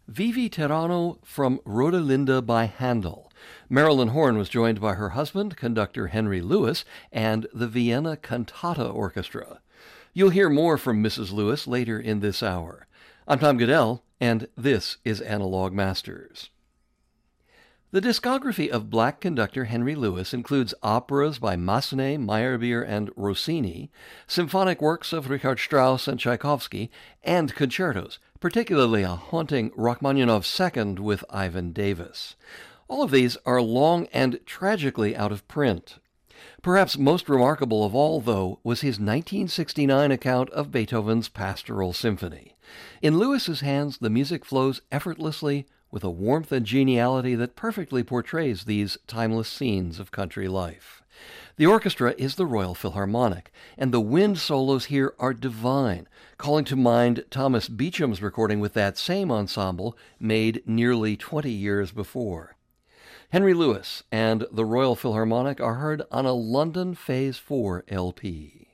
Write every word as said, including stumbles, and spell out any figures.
Vivi Terrano from Rodelinda by Handel. Marilyn Horne was joined by her husband, conductor Henry Lewis, and the Vienna Cantata Orchestra. You'll hear more from Missus Lewis later in this hour. I'm Tom Goodell, and this is Analog Masters. The discography of black conductor Henry Lewis includes operas by Massenet, Meyerbeer, and Rossini, symphonic works of Richard Strauss and Tchaikovsky, and concertos, particularly a haunting Rachmaninoff Second with Ivan Davis. All of these are long and tragically out of print. Perhaps most remarkable of all, though, was his nineteen sixty-nine account of Beethoven's Pastoral Symphony. In Lewis's hands, the music flows effortlessly, with a warmth and geniality that perfectly portrays these timeless scenes of country life. The orchestra is the Royal Philharmonic, and the wind solos here are divine, calling to mind Thomas Beecham's recording with that same ensemble made nearly twenty years before. Henry Lewis and the Royal Philharmonic are heard on a London Phase four L P.